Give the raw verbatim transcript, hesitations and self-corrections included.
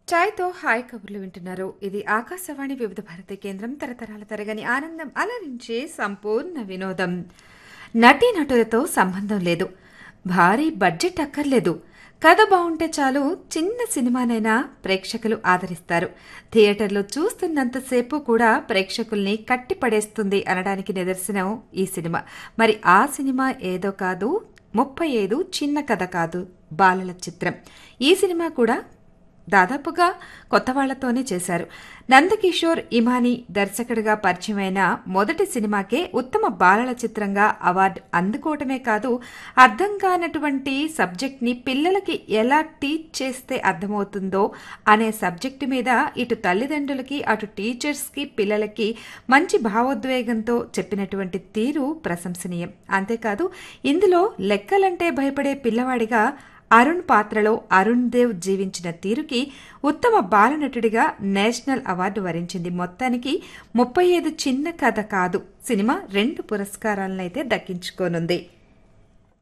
చాయ్తో hi కబుర్లు వింటున్నారు. ఇది ఆకాశవాణి వివిధ భారతి కేంద్రం. తరతరాల తరగని ఆనందం అలరించే సంపూర్ణ వినోదం. నటీనటులతో సంబంధం లేదు, భారీ బడ్జెట్ అక్కర్లేదు, కథ బాగుంటే చాలు చిన్న సినిమానైనా ప్రేక్షకులు ఆదరిస్తారు. థియేటర్లో చూస్తున్నంతసేపు కూడా ప్రేక్షకుల్ని కట్టిపడేస్తుంది అనడానికి నిదర్శనం ఈ సినిమా. మరి ఆ సినిమా ఏదో కాదు, ముప్పై ఐదు చిన్న కథ కాదు బాలల చిత్రం. ఈ సినిమా కూడా దాదాపుగా కొత్త వాళ్లతోనే చేశారు. నందకిషోర్ ఇమాని దర్శకుడిగా పరిచయమైన మొదటి సినిమాకే ఉత్తమ బాలల చిత్రంగా అవార్డు అందుకోవటమే కాదు, అర్థం కానటువంటి సబ్జెక్ట్ని పిల్లలకి ఎలా టీచ్ చేస్తే అర్థమవుతుందో అనే సబ్జెక్టు మీద ఇటు తల్లిదండ్రులకి అటు టీచర్స్కి పిల్లలకి మంచి భావోద్వేగంతో చెప్పినటువంటి తీరు ప్రశంసనీయం. అంతేకాదు, ఇందులో లెక్కలంటే భయపడే పిల్లవాడిగా అరుణ్ పాత్రలో అరుణ్ దేవ్ జీవించిన తీరుకి ఉత్తమ బాలనటుడిగా నేషనల్ అవార్డు వరించింది. మొత్తానికి ముప్పై ఐదు చిన్న కథ కాదు సినిమా రెండు పురస్కారాలనైతే దక్కించుకోనుంది.